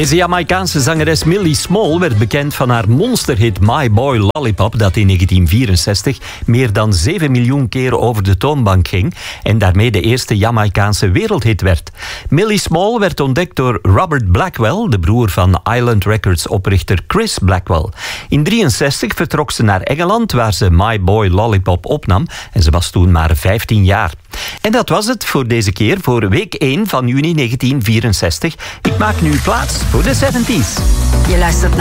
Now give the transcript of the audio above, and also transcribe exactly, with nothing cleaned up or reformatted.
Deze Jamaicaanse zangeres Millie Small werd bekend van haar monsterhit My Boy Lollipop, dat in negentien vierenzestig meer dan zeven miljoen keer over de toonbank ging en daarmee de eerste Jamaicaanse wereldhit werd. Millie Small werd ontdekt door Robert Blackwell, de broer van Island Records oprichter Chris Blackwell. In negentien drieënzestig vertrok ze naar Engeland, waar ze My Boy Lollipop opnam en ze was toen maar vijftien jaar. En dat was het voor deze keer, voor week één van juni negentien vierenzestig. Ik maak nu plaats voor de zeventies. Je luistert naar